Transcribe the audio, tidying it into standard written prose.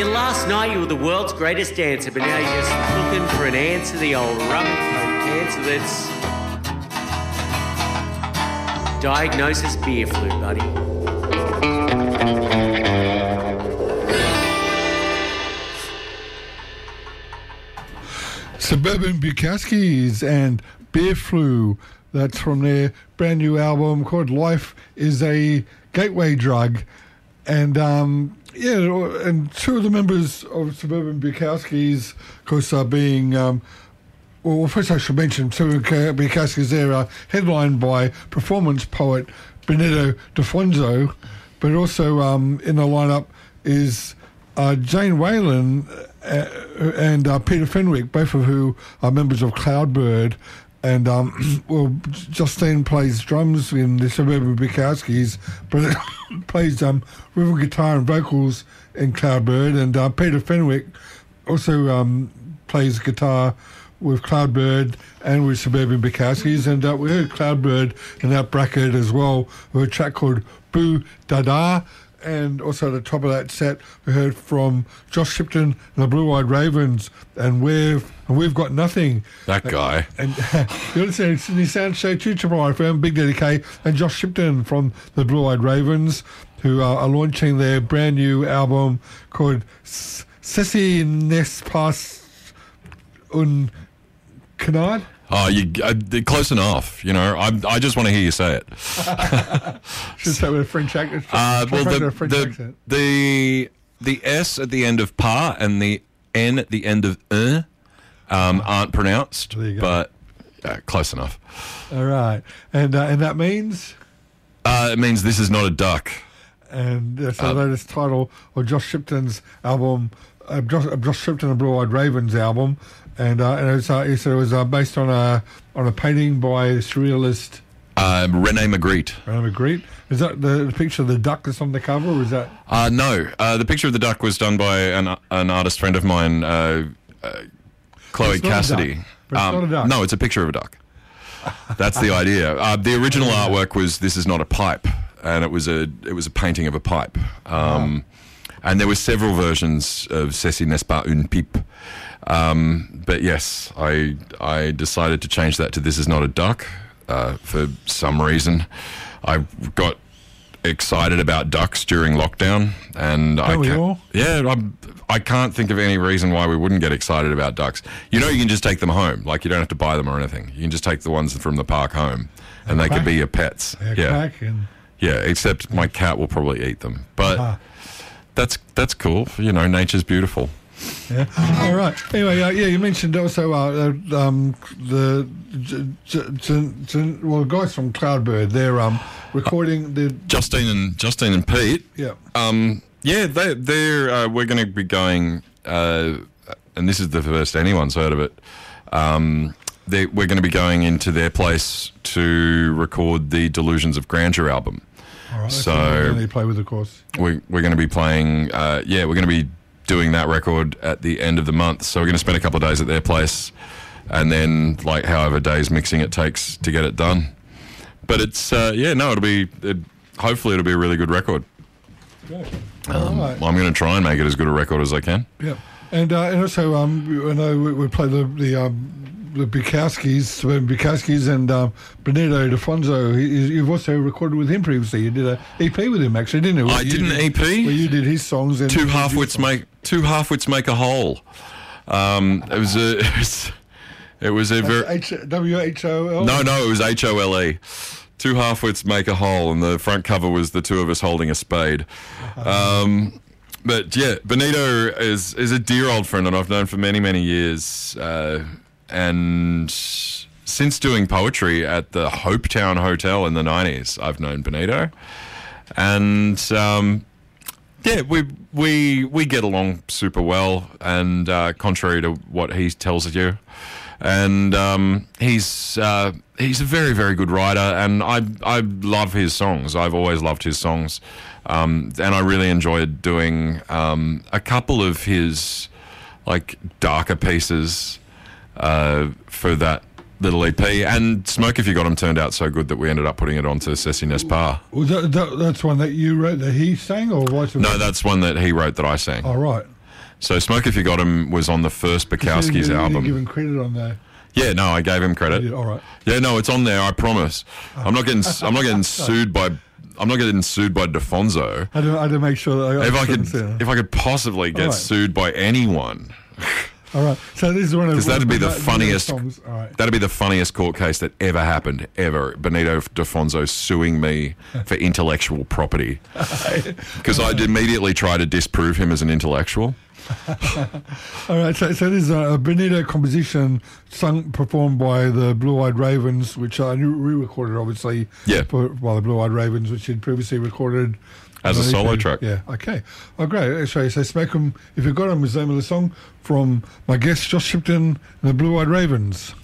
Yeah, last night you were the world's greatest dancer, but now you're just looking for an answer to the old rubber coat cancer that's... Diagnosis beer flu, buddy. Suburban Bukowskis and Beer Flu. That's from their brand new album called Life is a Gateway Drug. And and two of the members of Suburban Bukowskis, of course, are being... well, first I should mention Suburban Bukowskis there are headlined by performance poet Benito Defonso, but also in the lineup is Jane Whalen and Peter Fenwick, both of who are members of Cloudbird. And, Justine plays drums in the Suburban Bukowskis, but plays rhythm guitar and vocals in Cloudbird. And Peter Fenwick also plays guitar with Cloudbird and with Suburban Bukowskis. And we heard Cloudbird in that bracket as well with a track called Boo Dada. And also at the top of that set, we heard from Josh Shipton and the Blue Eyed Ravens, and we've got nothing. That guy. And you understand, Sydney Sound Show 2 FM, Big Daddy K, and Josh Shipton from the Blue Eyed Ravens, who are launching their brand new album called Ceci N'est Pas Un Canard. Oh, close enough. You know, I just want to hear you say it. Should say with a French accent. The S at the end of pas and the N at the end of aren't pronounced, but close enough. All right, and that means it means this is not a duck. And that's the latest title of Josh Shipton's album, Josh Shipton and Blue Eyed Ravens album. And it was based on a painting by surrealist René Magritte. René Magritte. Is that the picture of the duck that's on the cover, or is that? No, the picture of the duck was done by an artist friend of mine, Chloe Cassidy. But it's not a duck. No, it's a picture of a duck. That's the idea. The original artwork was "This is not a pipe," and it was a painting of a pipe. And there were several versions of "Ceci n'est pas une pipe." But yes, I decided to change that to "This is not a duck" for some reason. I got excited about ducks during lockdown, and I can't think of any reason why we wouldn't get excited about ducks. You know, you can just take them home. Like, you don't have to buy them or anything. You can just take the ones from the park home, and they could be your pets. Yeah, except my cat will probably eat them. But that's cool. You know, nature's beautiful. Yeah. All right. Anyway, you mentioned also the guys from Cloudbird. They're recording the Justine and Pete. Yeah. They're we're going to be going, and this is the first anyone's heard of it. We're going to be going into their place to record the Delusions of Grandeur album. All right. So they play with, of course. We're going to be playing. We're going to be doing that record at the end of the month. So we're going to spend a couple of days at their place, and then like however days mixing it takes to get it done. But it's hopefully it'll be a really good record. Good. I'm going to try and make it as good a record as I can. Yeah, and also I know we play the Bukowskis and Benito Defonso. You've also recorded with him previously. You did an EP with him, actually, didn't you? I did an EP. Where you did his songs. And Two half-wits make a whole. It was a very WHOL. No, it was HOLE. Two half-wits make a hole, and the front cover was the two of us holding a spade. But yeah, Benito is a dear old friend that I've known for many, many years. And since doing poetry at the Hopetown Hotel in the 90s, I've known Benito. And we get along super well, and contrary to what he tells you. And he's a very, very good writer, and I love his songs. I've always loved his songs. And I really enjoyed doing a couple of his like darker pieces for that little EP. And Smoke If You Got 'Em turned out so good that we ended up putting it onto Ceci N'est Pas. Was that's one that you wrote that he sang, or vice versa? No, that's one that he wrote that I sang. Oh, right. So Smoke If You Got 'Em was on the first Bukowski's You didn't album. give him credit on that. Yeah, no, I gave him credit. Yeah, all right. Yeah, no, it's on there. I promise. I'm not getting sued by Defonso. I had to make sure that If I could possibly get All right. sued by anyone, all right. So this is one of because that'd be the Benito's funniest. songs. All right. That'd be the funniest court case that ever happened, ever. Benito Defonso suing me for intellectual property, because I'd immediately try to disprove him as an intellectual. All right, so this is a Benito composition performed by the Blue Eyed Ravens, which I re-recorded, obviously, Yeah. by the Blue Eyed Ravens, which he'd previously recorded As a on solo EP. track. Yeah, okay. Oh, great. So Smoke 'Em If You Got 'Em was the name of the song from my guest, Josh Shipton and the Blue Eyed Ravens.